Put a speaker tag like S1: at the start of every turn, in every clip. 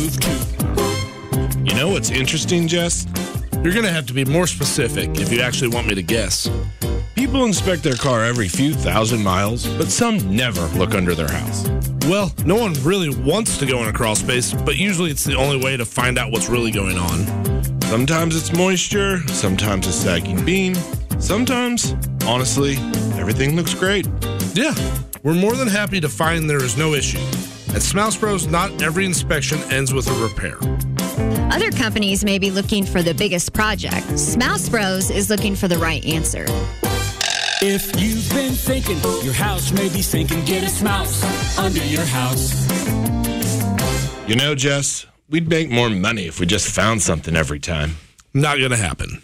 S1: move to.
S2: You know what's interesting, Jess? You're going to have to be more specific if you actually want me to guess. People inspect their car every few thousand miles, but some never look under their house. Well, no one really wants to go in a crawl space, but usually it's the only way to find out what's really going on. Sometimes it's moisture, sometimes a sagging beam, sometimes, honestly, everything looks great. Yeah, we're more than happy to find there is no issue. At Smouse Bros, not every inspection ends with a repair.
S3: Other companies may be looking for the biggest project. Smouse Bros is looking for the right answer.
S1: If you've been thinking your house may be sinking, get a Smouse under your house.
S2: You know, Jess, we'd make more money if we just found something every time. Not gonna happen.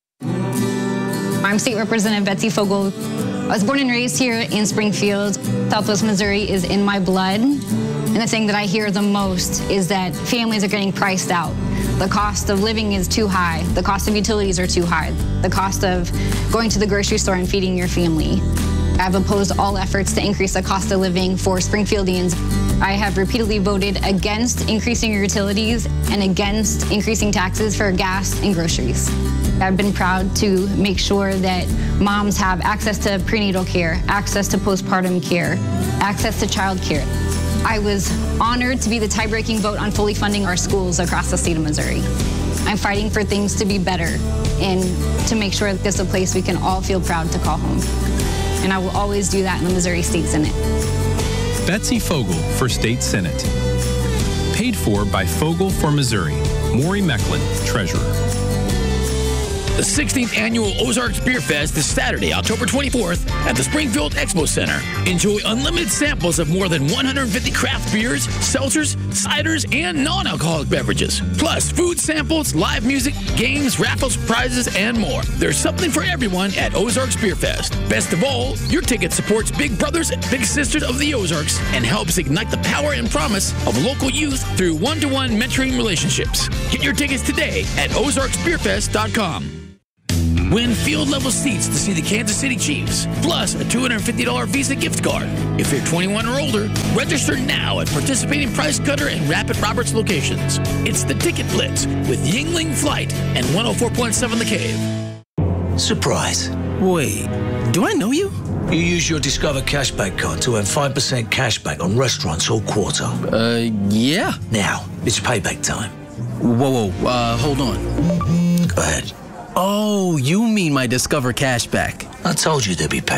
S4: I'm State Representative Betsy Fogel. I was born and raised here in Springfield. Southwest Missouri is in my blood. And the thing that I hear the most is that families are getting priced out. The cost of living is too high. The cost of utilities are too high. The cost of going to the grocery store and feeding your family. I've opposed all efforts to increase the cost of living for Springfieldians. I have repeatedly voted against increasing utilities and against increasing taxes for gas and groceries. I've been proud to make sure that moms have access to prenatal care, access to postpartum care, access to child care. I was honored to be the tie-breaking vote on fully funding our schools across the state of Missouri. I'm fighting for things to be better and to make sure that this is a place we can all feel proud to call home. And I will always do that in the Missouri State Senate.
S5: Betsy Fogel for State Senate. Paid for by Fogel for Missouri. Maury Mecklin, Treasurer.
S6: The 16th Annual Ozarks Beer Fest is Saturday, October 24th at the Springfield Expo Center. Enjoy unlimited samples of more than 150 craft beers, seltzers, ciders, and non-alcoholic beverages. Plus, food samples, live music, games, raffles, prizes, and more. There's something for everyone at Ozarks Beer Fest. Best of all, your ticket supports Big Brothers and Big Sisters of the Ozarks and helps ignite the power and promise of local youth through one-to-one mentoring relationships. Get your tickets today at ozarksbeerfest.com. Win field-level seats to see the Kansas City Chiefs, plus a $250 Visa gift card. If you're 21 or older, register now at participating Price Cutter and Rapid Roberts locations. It's the Ticket Blitz with Yingling Flight and 104.7 The Cave.
S7: Surprise.
S8: Wait, do I know you?
S7: You use your Discover Cashback card to earn 5% cashback on restaurants all quarter.
S8: Yeah.
S7: Now, it's payback time.
S8: Whoa, hold on.
S7: Go ahead.
S8: Oh, you mean my Discover Cashback.
S7: I told you there'd be payback.